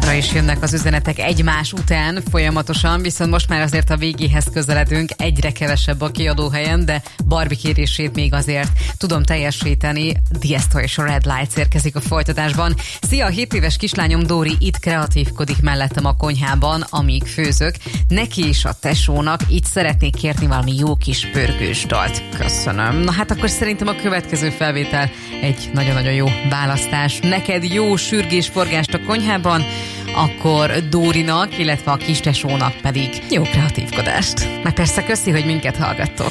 Továbbra is jönnek az üzenetek egymás után folyamatosan, viszont most már azért a végéhez közeledünk, egyre kevesebb a kiadóhelyen, de Barbie kérését még azért tudom teljesíteni. Diesto és a Red Lights érkezik a folytatásban. Szia, 7 éves kislányom Dóri itt kreatívkodik mellettem a konyhában, amíg főzök. Neki is a tesónak, így szeretnék kérni valami jó kis pörgős dalt. Köszönöm. Na hát akkor szerintem a következő felvétel egy nagyon-nagyon jó választás. Neked jó sürgésforgást a konyhában, akkor Dórinak, illetve a kistesónak pedig jó kreatívkodást. Meg persze köszi, hogy minket hallgattok.